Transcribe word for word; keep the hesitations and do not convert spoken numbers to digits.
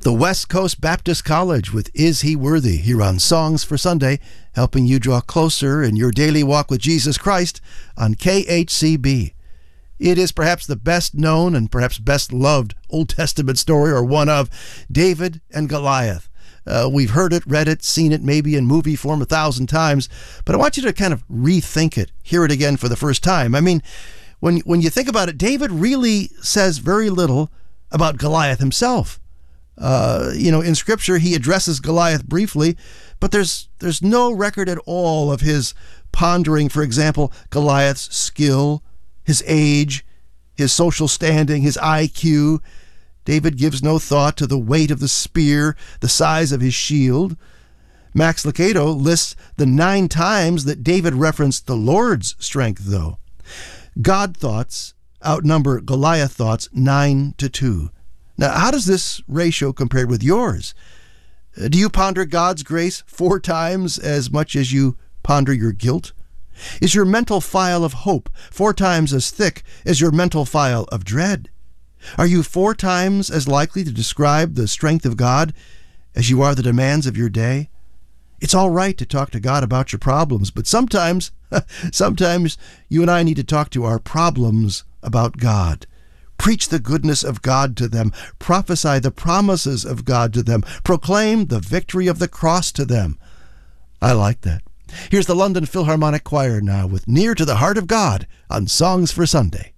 The West Coast Baptist College with Is He Worthy here on Songs for Sunday, helping you draw closer in your daily walk with Jesus Christ on K H C B. It is perhaps the best known and perhaps best loved Old Testament story, or one of David and Goliath. Uh, we've heard it, read it, seen it maybe in movie form a thousand times, but I want you to kind of rethink it, hear it again for the first time. I mean, when, when you think about it, David really says very little about Goliath himself. Uh, you know, in Scripture, he addresses Goliath briefly, but there's there's no record at all of his pondering, for example, Goliath's skill, his age, his social standing, his I Q. David gives no thought to the weight of the spear, the size of his shield. Max Lucado lists the nine times that David referenced the Lord's strength, though. God thoughts outnumber Goliath thoughts nine to two. Now, how does this ratio compare with yours? Uh, do you ponder God's grace four times as much as you ponder your guilt? Is your mental file of hope four times as thick as your mental file of dread? Are you four times as likely to describe the strength of God as you are the demands of your day? It's all right to talk to God about your problems, but sometimes, sometimes you and I need to talk to our problems about God. Preach the goodness of God to them. Prophesy the promises of God to them. Proclaim the victory of the cross to them. I like that. Here's the London Philharmonic Choir now with Near to the Heart of God on Songs for Sunday.